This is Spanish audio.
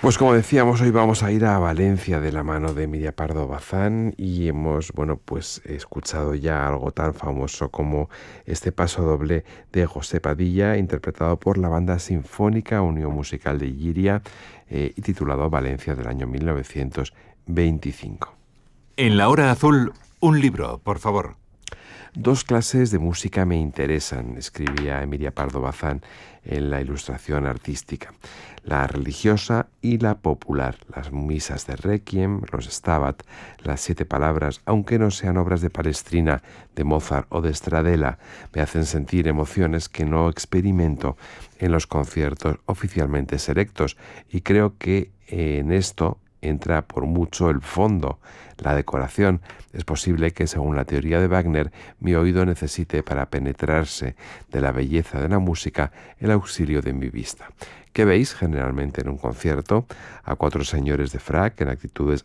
Pues como decíamos, hoy vamos a ir a Valencia de la mano de Emilia Pardo Bazán y hemos, pues escuchado ya algo tan famoso como este paso doble de José Padilla, interpretado por la Banda Sinfónica Unión Musical de Llíria y titulado Valencia del año 1925. En la hora azul, un libro, por favor. Dos clases de música me interesan, escribía Emilia Pardo Bazán en la Ilustración artística: la religiosa y la popular, las misas de Requiem, los Stabat, las 7 palabras, aunque no sean obras de Palestrina, de Mozart o de Stradella, me hacen sentir emociones que no experimento en los conciertos oficialmente selectos, y creo que en esto entra por mucho el fondo, la decoración. Es posible que, según la teoría de Wagner, mi oído necesite, para penetrarse de la belleza de la música, el auxilio de mi vista. ¿Qué veis generalmente en un concierto? A 4 señores de frac en actitudes